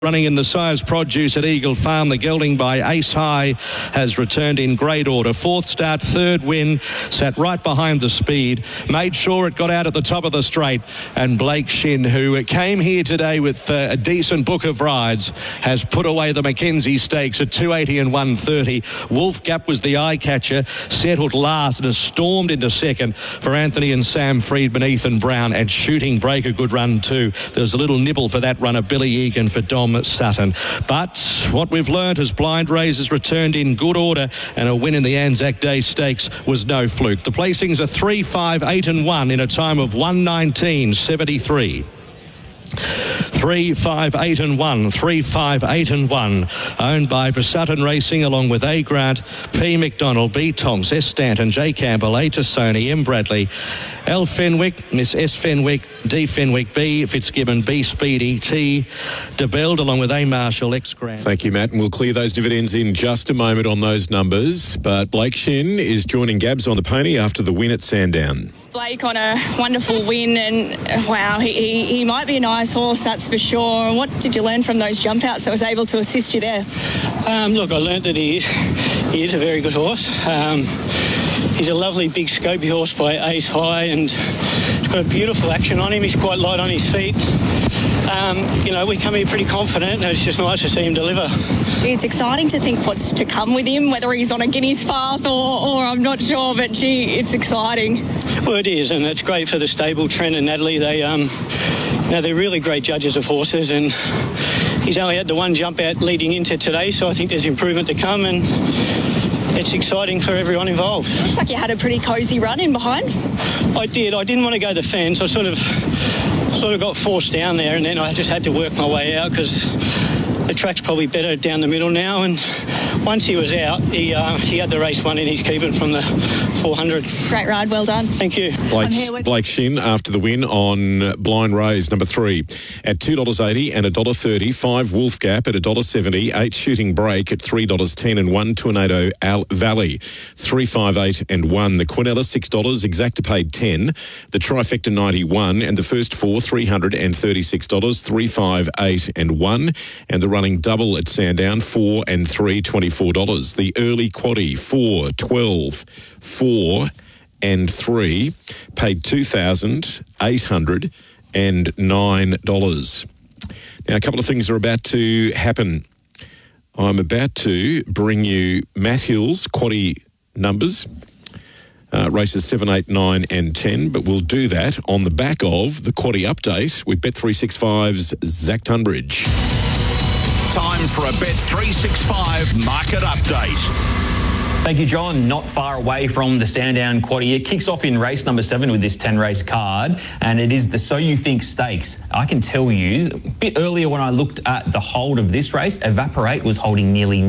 Running in the Sire's Produce at Eagle Farm, the gelding by Ace High has returned in great order. Fourth start, third win, sat right behind the speed, made sure it got out at the top of the straight, and Blake Shin, who came here today with a decent book of rides, has put away the Mackenzie Stakes at 280 and 130. Wolf Gap was the eye catcher, settled last and has stormed into second for Anthony and Sam Friedman, Ethan Brown, and Shooting Break, a good run too. There's a little nibble for that runner, Billy Egan, for Dom Sutton. But what we've learned is Blind Raises returned in good order, and a win in the Anzac Day Stakes was no fluke. The placings are 3, 5, 8 and 1 in a time of 1:19.73. 3, 5, 8 and 1. 3, 5, 8 and 1. Owned by Sutton Racing along with A. Grant, P. McDonald, B. Toms, S. Stanton, J. Campbell, A. Tassoni, M. Bradley, L. Fenwick, Miss S. Fenwick, D. Fenwick, B. Fitzgibbon, B. Speedy, T. DeBeld along with A. Marshall, X. Grant. Thank you, Matt. And we'll clear those dividends in just a moment on those numbers. But Blake Shin is joining Gabs on the pony after the win at Sandown. Blake on a wonderful win, and wow, he might be a nice horse, that's for sure. What did you learn from those jump outs that was able to assist you there? Look, I learned that he is a very good horse. He's a lovely big scopy horse by Ace High, and he's got a beautiful action on him. He's quite light on his feet. We come here pretty confident, and it's just nice to see him deliver. It's exciting to think what's to come with him, whether he's on a Guineas path or I'm not sure, but gee, it's exciting. Well, it is, and it's great for the stable. Trent and Natalie, they're really great judges of horses, and he's only had the one jump out leading into today, so I think there's improvement to come, and it's exciting for everyone involved. Looks like you had a pretty cosy run in behind. I did. I didn't want to go the fence. I sort of got forced down there, and then I just had to work my way out because the track's probably better down the middle now. And once he was out, he had the race won in his keeping from the 400. Great ride, well done. Thank you. Blake Shin after the win on Blind Raise number 3 at $2.80 and $1.30. 5 Wolf Gap at $1.70. 8 Shooting Break at $3.10 and 1 Tornado Valley 3, 5, 8 and 1. The Quinella $6. Exacta paid 10. The Trifecta 91 and the first 4 $336. 3, 5, 8 and 1. And the running double at Sandown 4 and 3 $24. The early quaddie 4, 12, 4 and 3 paid $2,809. Now, a couple of things are about to happen. I'm about to bring you Matt Hill's quaddie numbers, races 7, 8, 9 and 10, but we'll do that on the back of the quaddie update with Bet365's Zach Tunbridge. Time for a Bet365 market update. Thank you, John. Not far away from the Sandown quaddie. It kicks off in race number 7 with this 10-race card, and it is the So You Think Stakes. I can tell you, a bit earlier when I looked at the hold of this race, Evaporate was holding nearly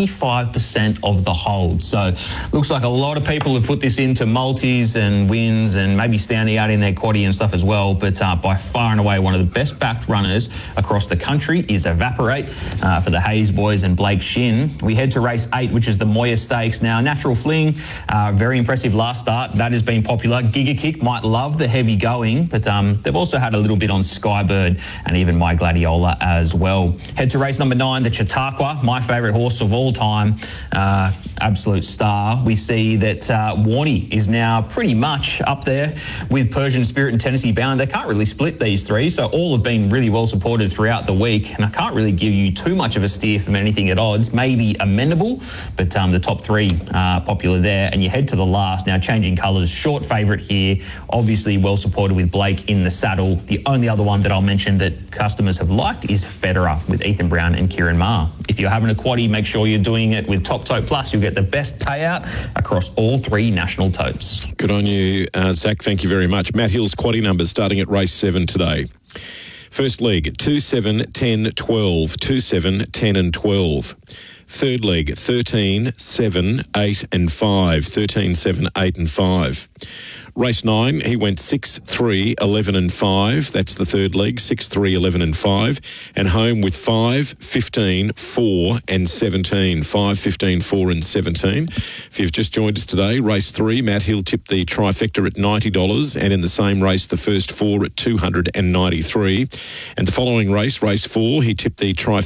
95% of the hold. So looks like a lot of people have put this into multis and wins and maybe standing out in their quaddie and stuff as well. But by far and away, one of the best-backed runners across the country is Evaporate for the Hayes boys and Blake Shin. We head to race 8, which is the Moya Stakes. Now, Natural Fling, very impressive last start. That has been popular. Giga Kick might love the heavy going, but they've also had a little bit on Skybird and even My Gladiola as well. Head to race number 9, the Chautauqua, my favourite horse of all time, absolute star. We see that Warnie is now pretty much up there with Persian Spirit and Tennessee Bound. They can't really split these three, so all have been really well supported throughout the week, and I can't really give you too much of a steer from anything at odds. Maybe Amendable, but the top 3 popular there. And you head to the last. Now, Changing Colours, short favourite here. Obviously well supported with Blake in the saddle. The only other one that I'll mention that customers have liked is Federer with Ethan Brown and Kieran Maher. If you're having a quaddie, make sure you're doing it with Top Tote Plus. You'll get the best payout across all 3 national totes. Good on you, Zach. Thank you very much. Matt Hill's quaddie numbers starting at race 7 today. First leg, 2, 7, 10, 12. 2, 7, 10 and 12. Third leg, 13, 7, 8 and 5. 13, 7, 8 and 5. Race 9, he went 6, 3, 11 and 5. That's the third leg, 6, 3, 11 and 5. And home with 5, 15, 4 and 17. 5, 15, 4 and 17. If you've just joined us today, race 3, Matt Hill tipped the trifecta at $90, and in the same race, the first 4 at $293. And the following race, race 4, he tipped the trifecta